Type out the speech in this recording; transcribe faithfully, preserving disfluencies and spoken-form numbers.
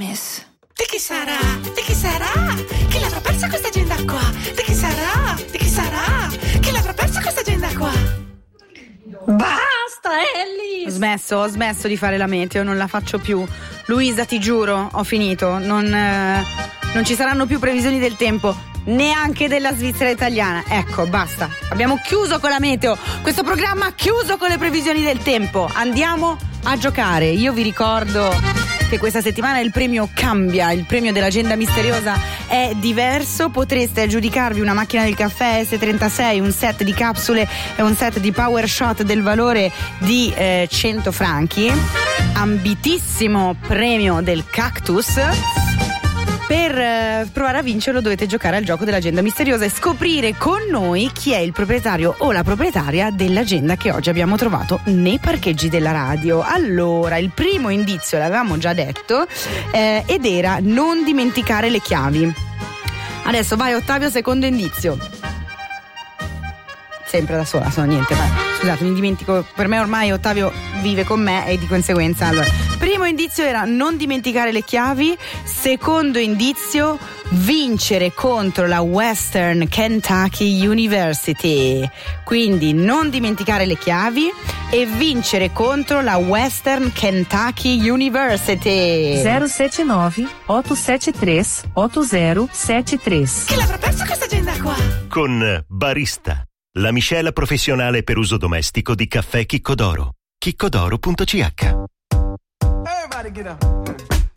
Miss. Di chi sarà? Di chi sarà? Chi l'avrà persa questa agenda qua? Di chi sarà? Di chi sarà? Chi l'avrà persa questa agenda qua? Basta, Ellie! Ho smesso, ho smesso di fare la meteo, non la faccio più. Luisa, ti giuro, ho finito. Non, eh, non ci saranno più previsioni del tempo, neanche della Svizzera italiana. Ecco, basta. Abbiamo chiuso con la meteo. Questo programma ha chiuso con le previsioni del tempo. Andiamo a giocare. Io vi ricordo che questa settimana il premio cambia, il premio dell'agenda misteriosa è diverso. Potreste aggiudicarvi una macchina del caffè S trentasei, un set di capsule e un set di Power Shot del valore di eh, cento franchi. Ambitissimo premio del Cactus. Per eh, provare a vincerlo dovete giocare al gioco dell'agenda misteriosa e scoprire con noi chi è il proprietario o la proprietaria dell'agenda che oggi abbiamo trovato nei parcheggi della radio. Allora, il primo indizio l'avevamo già detto eh, ed era non dimenticare le chiavi. Adesso vai Ottavio, secondo indizio. Sempre da sola, sono niente, ma scusate, mi dimentico, per me ormai Ottavio vive con me e di conseguenza. Allora, primo indizio era non dimenticare le chiavi, secondo indizio vincere contro la Western Kentucky University, quindi non dimenticare le chiavi e vincere contro la Western Kentucky University. zero sette nove otto sette tre otto zero sette tre. Chi l'avrà persa questa agenda qua? Con Barista, la miscela professionale per uso domestico di caffè Chicco d'Oro. chicco d'oro punto c h. Everybody get up.